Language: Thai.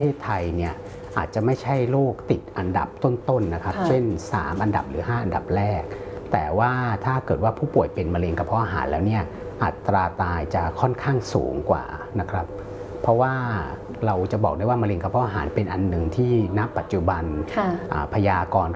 ประเทศไทยเนี่ยอาจจะไม่ใช่โรคติดอันดับต้นๆนะครับเช่น3อันดับหรือ5อันดับแรกแต่ว่าถ้าเกิดว่าผู้ป่วยเป็นมะเร็งกระเพาะอาหารแล้วเนี่ยอัตราตายจะค่อนข้างสูงกว่านะครับเพราะว่าเราจะบอกได้ว่ามะเร็งกระเพาะอาหารเป็นอันหนึ่งที่ณปัจจุบันพยากรณ์